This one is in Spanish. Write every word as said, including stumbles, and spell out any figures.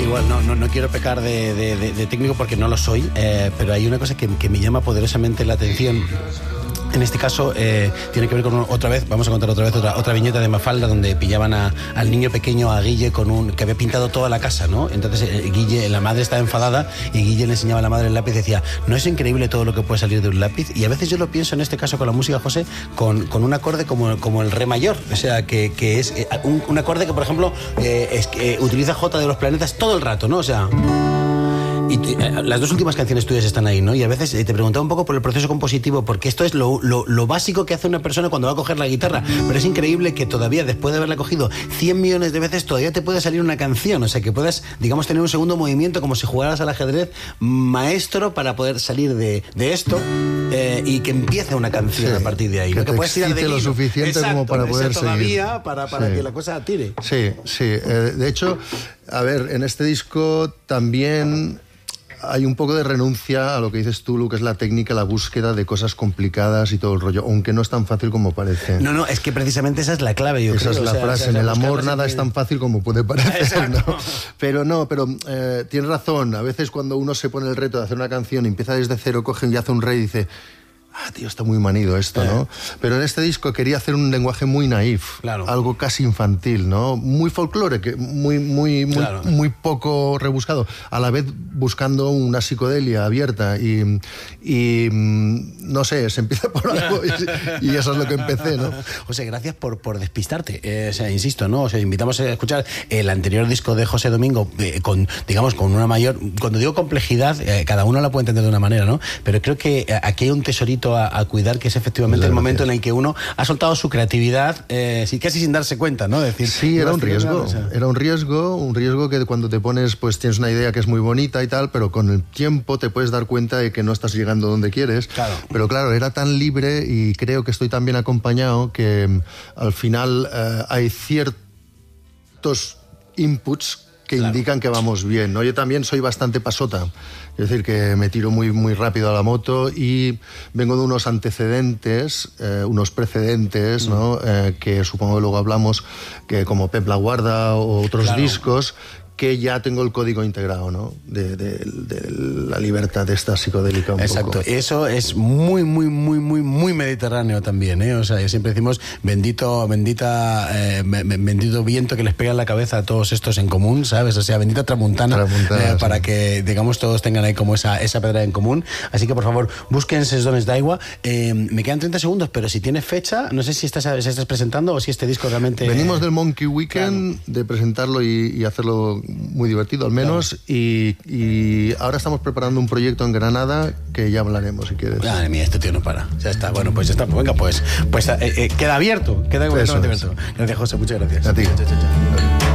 igual, no, no, no quiero pecar de, de, de, de técnico porque no lo soy, eh, pero hay una cosa que, que me llama poderosamente la atención. En este caso eh, tiene que ver con un, otra vez, vamos a contar otra vez otra, otra viñeta de Mafalda donde pillaban a, al niño pequeño, a Guille, con un que había pintado toda la casa, ¿no? Entonces eh, Guille, la madre estaba enfadada y Guille le enseñaba a la madre el lápiz y decía, ¿no es increíble todo lo que puede salir de un lápiz? Y a veces yo lo pienso en este caso con la música, José, con, con un acorde como, como el re mayor, o sea, que, que es eh, un, un acorde que, por ejemplo, eh, es, eh, utiliza J de los planetas todo el rato, ¿no? O sea... Y eh, las dos últimas canciones tuyas están ahí, ¿no? Y a veces eh, te preguntaba un poco por el proceso compositivo, porque esto es lo, lo, lo básico que hace una persona cuando va a coger la guitarra, pero es increíble que todavía, después de haberla cogido cien millones de veces, todavía te puede salir una canción, o sea, que puedas, digamos, tener un segundo movimiento como si jugaras al ajedrez maestro para poder salir de, de esto eh, y que empiece una canción sí, a partir de ahí. Que, ¿no? te que puedes tirar de lo suficiente Exacto, como para poder todavía seguir. para, para sí. que la cosa tire. Sí, sí. Eh, de hecho, a ver, en este disco también... hay un poco de renuncia a lo que dices tú, Lu, que es la técnica, la búsqueda de cosas complicadas y todo el rollo, aunque no es tan fácil como parece. No, no, es que precisamente esa es la clave, yo esa creo. Esa es la o sea, frase, o sea, en el amor nada que... es tan fácil como puede parecer, Exacto. ¿no? Pero no, pero eh, tienes razón, a veces cuando uno se pone el reto de hacer una canción y empieza desde cero, coge y hace un re y dice... ah, tío, está muy manido esto, ¿no? Eh. Pero en este disco quería hacer un lenguaje muy naif, claro. algo casi infantil, ¿no? Muy folclore, que muy, muy, muy, claro. muy poco rebuscado, a la vez buscando una psicodelia abierta y, y no sé, se empieza por algo y, y eso es lo que empecé, ¿no? José, gracias por, por despistarte, eh, o sea, insisto, ¿no? O sea, invitamos a escuchar el anterior disco de José Domingo eh, con, digamos, con una mayor, cuando digo complejidad, eh, cada uno la puede entender de una manera, ¿no? Pero creo que aquí hay un tesorito A, a cuidar, que es efectivamente Muchas el momento gracias. en el que uno ha soltado su creatividad, eh, sí, casi sin darse cuenta, ¿no? Decir, sí, era un riesgo, o sea. era un riesgo, un riesgo que cuando te pones, pues tienes una idea que es muy bonita y tal, pero con el tiempo te puedes dar cuenta de que no estás llegando donde quieres. Claro. Pero claro, era tan libre y creo que estoy tan bien acompañado que al final eh, hay ciertos inputs que claro. indican que vamos bien, ¿no? Yo también soy bastante pasota, es decir, que me tiro muy, muy rápido a la moto y vengo de unos antecedentes, eh, unos precedentes, mm. ¿no? Eh, que supongo que luego hablamos, que como Pep La Guarda o otros claro. discos, que ya tengo el código integrado, ¿no? De, de, de la libertad de esta psicodélica un Exacto, poco. Eso es muy, muy, muy, muy, muy mediterráneo también, ¿eh? O sea, siempre decimos bendito, bendita, eh, bendito viento que les pega en la cabeza a todos estos en común, ¿sabes? O sea, bendita tramuntana, tramuntana eh, sí. para que, digamos, todos tengan ahí como esa, esa pedra en común. Así que, por favor, busquen Ses Dones d'Aigua. Eh, me quedan treinta segundos, pero si tienes fecha, no sé si estás, si estás presentando o si este disco realmente... Venimos del Monkey Weekend, claro. de presentarlo y, y hacerlo muy divertido al menos, claro. y, y ahora estamos preparando un proyecto en Granada que ya hablaremos si quieres. Madre mía, este tío no para. Ya está, bueno, pues ya está, pues venga, pues, pues eh, eh, queda abierto, queda completamente abierto. Gracias, José, muchas gracias. A ti. Chao, chao, chao.